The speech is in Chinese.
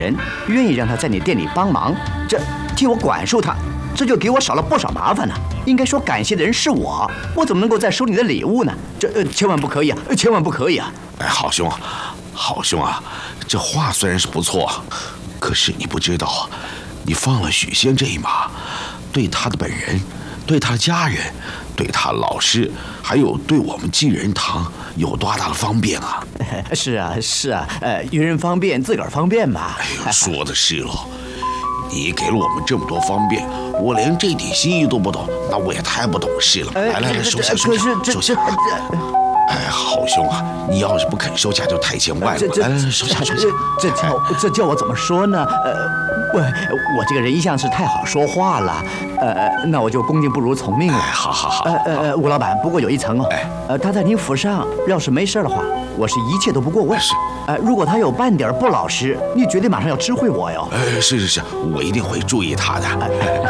人，愿意让他在你店里帮忙，这替我管束他，这就给我少了不少麻烦呢。应该说感谢的人是我，我怎么能够再收你的礼物呢？这千万不可以啊，千万不可以啊！ 哎，好兄啊，这话虽然是不错，可是你不知道，你放了许仙这一马，对他的本人，对他的家人，对他老师，还有对我们济仁堂有多大的方便啊？ 是啊，于人方便，自个儿方便嘛。 哎呦，说的是喽。你给了我们这么多方便，我连这点心意都不懂，那我也太不懂事了。来，收下。哎，好兄啊，你要是不肯收下，就太见外了。来，收下。 这叫我怎么说呢？我这个人一向是太好说话了。那我就恭敬不如从命了。 好。 吴老板，不过有一层哦。他在您府上要是没事的话，我是一切都不过问。 是。 如果他有半点不老实，你绝对马上要知会我哟。 是，我一定会注意他的。